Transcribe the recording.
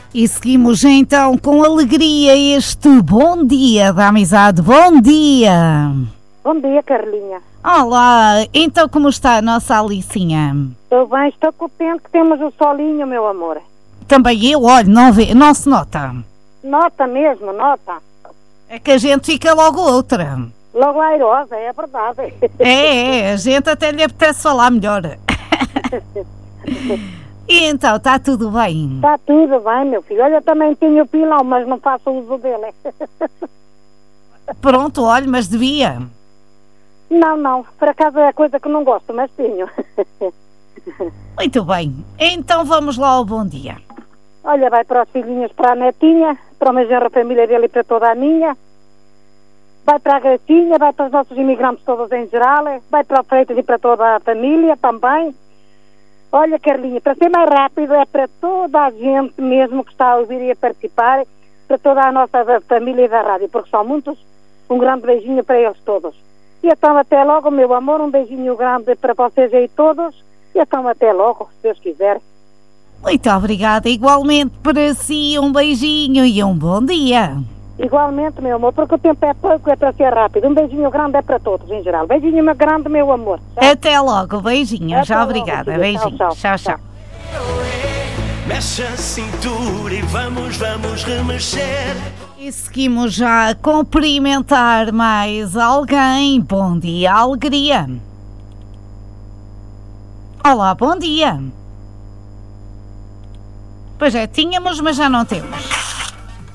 E seguimos então com alegria este bom dia da amizade. Bom dia! Bom dia, Carlinha. Olá, então como está a nossa Alicinha? Estou bem, estou contente que temos o solinho, meu amor. Também eu, olha, não se nota. Nota mesmo, nota. É que a gente fica logo outra. Logo airosa, é verdade. A gente até lhe apetece falar melhor. E então, está tudo bem? Está tudo bem, meu filho. Olha, eu também tenho o pilão, mas não faço uso dele. Pronto, olha, mas devia. Não, por acaso é coisa que não gosto, mas tenho. Muito bem, então vamos lá ao bom dia. Olha, vai para os filhinhos, para a netinha, para o meu genro, a família dele e para toda a minha. Vai para a Gracinha, vai para os nossos imigrantes todos em geral, vai para o Freitas e para toda a família também. Olha, Carlinha, para ser mais rápido é para toda a gente mesmo que está a ouvir e a participar, para toda a nossa família da rádio, porque são muitos. Um grande beijinho para eles todos. E então até logo, meu amor, um beijinho grande para vocês aí todos. E então até logo, se Deus quiser. Muito obrigada, igualmente para si, um beijinho e um bom dia. Igualmente, meu amor, porque o tempo é pouco, é para ser rápido. Um beijinho grande é para todos, em geral. Beijinho grande, meu amor. Tchau. Até logo, beijinho. Já obrigada, logo, beijinho. Tchau. Mexe a cintura e vamos remexer. E seguimos já a cumprimentar mais alguém. Bom dia, alegria. Olá, bom dia. Pois é, tínhamos, mas já não temos.